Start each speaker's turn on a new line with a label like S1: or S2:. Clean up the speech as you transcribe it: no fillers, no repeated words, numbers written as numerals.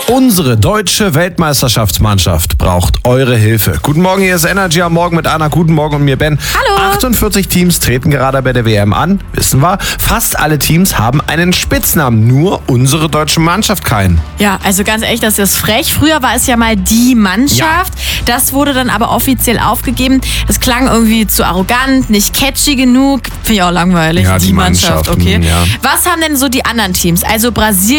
S1: Unsere deutsche Weltmeisterschaftsmannschaft braucht eure Hilfe. Guten Morgen, hier ist Energy am Morgen mit Anna. Guten Morgen und mir Ben.
S2: Hallo.
S1: 48 Teams treten gerade bei der WM an, wissen wir. Fast alle Teams haben einen Spitznamen, nur unsere deutsche Mannschaft keinen.
S2: Ja, also ganz ehrlich, das ist frech. Früher war es ja mal die Mannschaft. Das wurde dann aber offiziell aufgegeben. Das klang irgendwie zu arrogant, nicht catchy genug. Finde ich auch langweilig.
S1: Ja, die
S2: Mannschaft,
S1: Mannschaft,
S2: okay.
S1: ja.
S2: Was haben denn so die anderen Teams? Also Brasilien